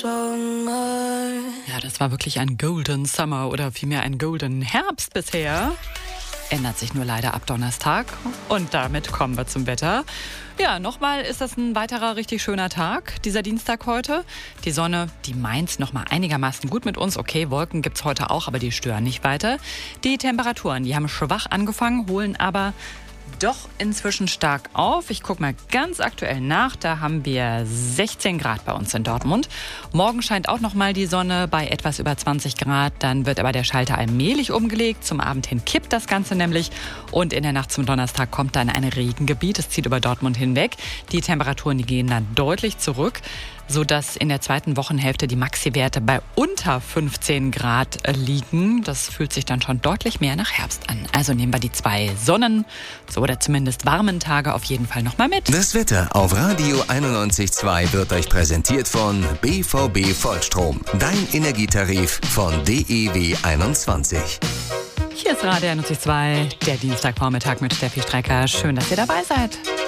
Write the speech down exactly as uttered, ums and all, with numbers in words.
Ja, das war wirklich ein Golden Summer oder vielmehr ein Golden Herbst bisher. Ändert sich nur leider ab Donnerstag. Und damit kommen wir zum Wetter. Ja, nochmal ist das ein weiterer richtig schöner Tag, dieser Dienstag heute. Die Sonne, die meint nochmal einigermaßen gut mit uns. Okay, Wolken gibt's heute auch, aber die stören nicht weiter. Die Temperaturen, die haben schwach angefangen, holen aber doch inzwischen stark auf. Ich gucke mal ganz aktuell nach. Da haben wir sechzehn Grad bei uns in Dortmund. Morgen scheint auch noch mal die Sonne bei etwas über zwanzig Grad. Dann wird aber der Schalter allmählich umgelegt. Zum Abend hin kippt das Ganze nämlich. Und in der Nacht zum Donnerstag kommt dann ein Regengebiet. Es zieht über Dortmund hinweg. Die Temperaturen, die gehen dann deutlich zurück, sodass in der zweiten Wochenhälfte die Maxi-Werte bei unter fünfzehn Grad liegen. Das fühlt sich dann schon deutlich mehr nach Herbst an. Also nehmen wir die zwei Sonnen, so oder zumindest warmen Tage auf jeden Fall nochmal mit. Das Wetter auf Radio einundneunzig Komma zwei wird euch präsentiert von B V B Vollstrom. Dein Energietarif von D E W einundzwanzig. Hier ist Radio einundneunzig Komma zwei, der Dienstagvormittag mit Steffi Strecker. Schön, dass ihr dabei seid.